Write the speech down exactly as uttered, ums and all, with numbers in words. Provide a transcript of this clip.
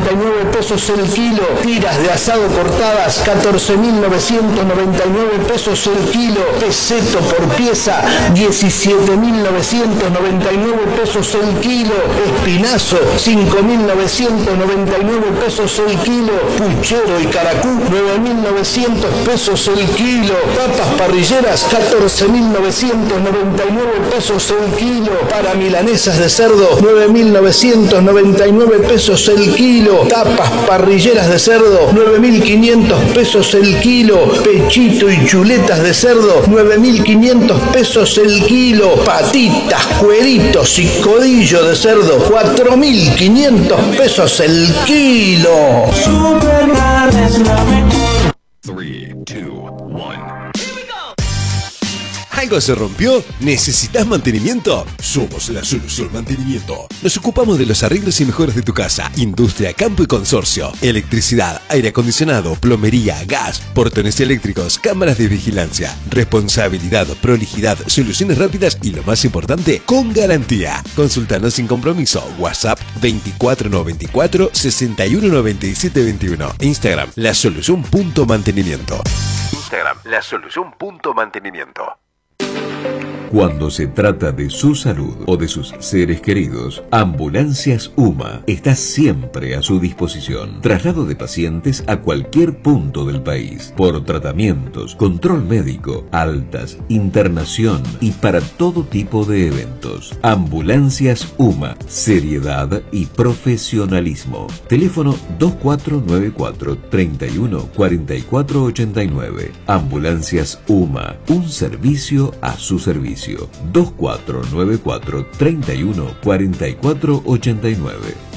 noventa y nueve pesos el kilo. Tiras de asado cortadas, catorce mil novecientos noventa y nueve pesos el kilo. Peseto por pieza, diecisiete mil novecientos noventa y nueve pesos el kilo. Espinazo, cinco mil novecientos noventa y nueve pesos el kilo. Puchero y caracú, nueve mil novecientos pesos el kilo. Papas parrilleras, catorce mil novecientos noventa y nueve pesos el kilo. Para milanesas de cerdo, nueve mil novecientos noventa y nueve pesos el kilo. Tapas parrilleras de cerdo, nueve mil quinientos pesos el kilo. Pechito y chuletas de cerdo, nueve mil quinientos pesos el kilo. Patitas, cueritos y codillo de cerdo, cuatro mil quinientos pesos el kilo. Supercarne es la mejor. tres, dos, uno. ¿Algo se rompió? ¿Necesitas mantenimiento? Somos la solución mantenimiento. Nos ocupamos de los arreglos y mejoras de tu casa, industria, campo y consorcio, electricidad, aire acondicionado, plomería, gas, portones eléctricos, cámaras de vigilancia, responsabilidad, prolijidad, soluciones rápidas y lo más importante, con garantía. Consultanos sin compromiso. WhatsApp veinticuatro noventa y cuatro, sesenta y uno noventa y siete veintiuno. Instagram, la solución punto mantenimiento. Instagram, la solución punto mantenimiento. Cuando se trata de su salud o de sus seres queridos, Ambulancias UMA está siempre a su disposición. Traslado de pacientes a cualquier punto del país, por tratamientos, control médico, altas, internación y para todo tipo de eventos. Ambulancias UMA, seriedad y profesionalismo. Teléfono dos cuatro nueve cuatro, treinta y uno, cuarenta y cuatro ochenta y nueve. Ambulancias UMA, un servicio a su servicio. dos cuatro nueve cuatro, treinta y uno, cuarenta y cuatro ochenta y nueve.